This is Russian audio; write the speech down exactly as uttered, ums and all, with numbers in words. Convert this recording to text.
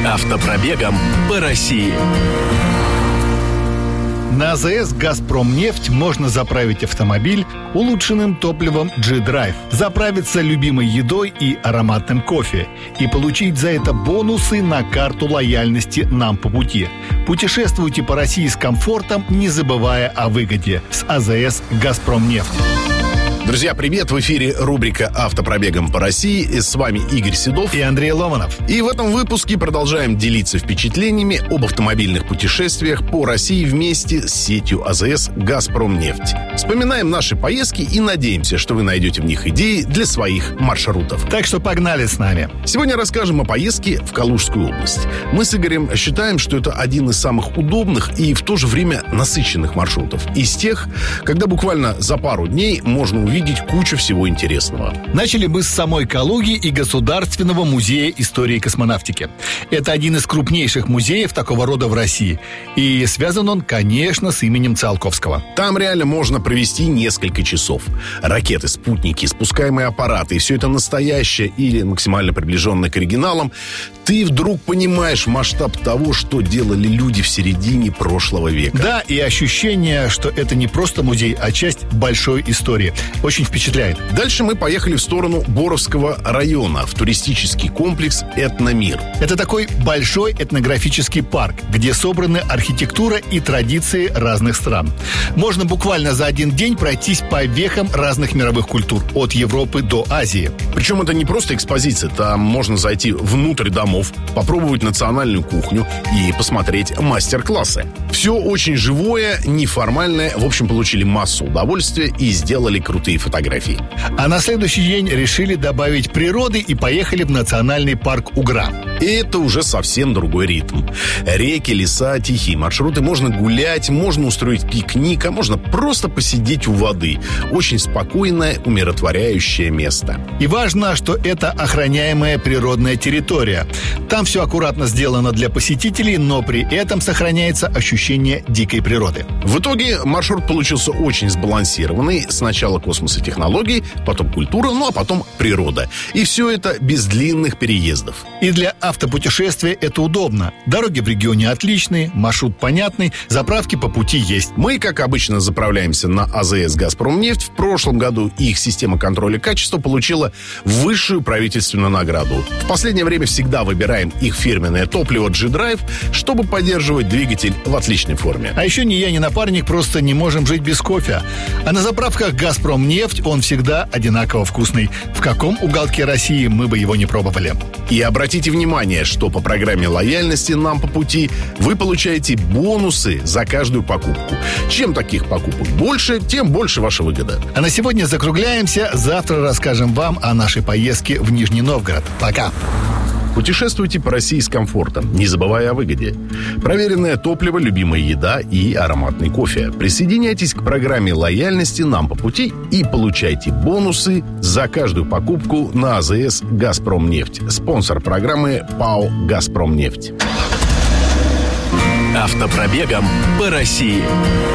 Автопробегом по России. На АЗС «Газпромнефть» можно заправить автомобиль улучшенным топливом G-Drive, заправиться любимой едой и ароматным кофе и получить за это бонусы на карту лояльности «Нам по пути». Путешествуйте по России с комфортом, не забывая о выгоде. С АЗС «Газпромнефть». Друзья, привет! В эфире рубрика «Автопробегом по России». И с вами Игорь Седов и Андрей Ломанов. И в этом выпуске продолжаем делиться впечатлениями об автомобильных путешествиях по России вместе с сетью АЗС «Газпромнефть». Вспоминаем наши поездки и надеемся, что вы найдете в них идеи для своих маршрутов. Так что погнали с нами. Сегодня расскажем о поездке в Калужскую область. Мы с Игорем считаем, что это один из самых удобных и в то же время насыщенных маршрутов. Из тех, когда буквально за пару дней можно увидеть видеть кучу всего интересного. Начали мы с самой Калуги и Государственного музея истории космонавтики. Это один из крупнейших музеев такого рода в России. И связан он, конечно, с именем Циолковского. Там реально можно провести несколько часов. Ракеты, спутники, спускаемые аппараты, и все это настоящее или максимально приближенное к оригиналам. Ты вдруг понимаешь масштаб того, что делали люди в середине прошлого века. Да, и ощущение, что это не просто музей, а часть большой истории. Очень впечатляет. Дальше мы поехали в сторону Боровского района, в туристический комплекс «Этномир». Это такой большой этнографический парк, где собраны архитектура и традиции разных стран. Можно буквально за один день пройтись по вехам разных мировых культур, от Европы до Азии. Причем это не просто экспозиция, там можно зайти внутрь домов, попробовать национальную кухню и посмотреть мастер-классы. Все очень живое, неформальное, в общем, получили массу удовольствия и сделали крутые фотографии. А на следующий день решили добавить природы и поехали в национальный парк Угра. И это уже совсем другой ритм. Реки, леса, тихие маршруты. Можно гулять, можно устроить пикник, а можно просто посидеть у воды. Очень спокойное, умиротворяющее место. И важно, что это охраняемая природная территория. Там все аккуратно сделано для посетителей, но при этом сохраняется ощущение дикой природы. В итоге маршрут получился очень сбалансированный. Сначала космос и технологии, потом культура, ну а потом природа. И все это без длинных переездов. И для автопутешествия это удобно. Дороги в регионе отличные, маршрут понятный, заправки по пути есть. Мы, как обычно, заправляемся на АЗС «Газпромнефть». В прошлом году их система контроля качества получила высшую правительственную награду. В последнее время всегда выбираем их фирменное топливо G-Drive, чтобы поддерживать двигатель в отличной форме. А еще ни я, ни напарник просто не можем жить без кофе. А на заправках «Газпромнефть» он всегда одинаково вкусный. В каком уголке России мы бы его не пробовали. И обратите внимание, что по программе лояльности «Нам по пути» вы получаете бонусы за каждую покупку. Чем таких покупок больше, тем больше ваша выгода. А на сегодня закругляемся. Завтра расскажем вам о нашей поездке в Нижний Новгород. Пока! Путешествуйте по России с комфортом, не забывая о выгоде. Проверенное топливо, любимая еда и ароматный кофе. Присоединяйтесь к программе лояльности «Нам по пути» и получайте бонусы за каждую покупку на АЗС «Газпромнефть». Спонсор программы ПАО «Газпромнефть». Автопробегом по России.